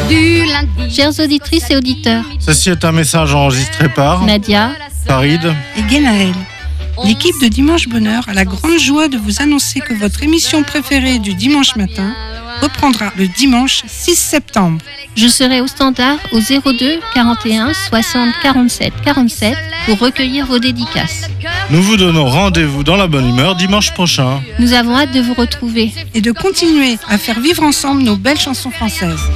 du lundi. Chères auditrices et auditeurs, Ceci est un message enregistré par Nadia, Farid. et Guénaël. L'équipe de Dimanche Bonheur a la grande joie de vous annoncer que votre émission préférée du dimanche matin reprendra le dimanche 6 septembre. je serai au standard au 02 41 60 47 47 pour recueillir vos dédicaces. Nous vous donnons rendez-vous dans la bonne humeur dimanche prochain. Nous avons hâte de vous retrouver. Et de continuer à faire vivre ensemble nos belles chansons françaises.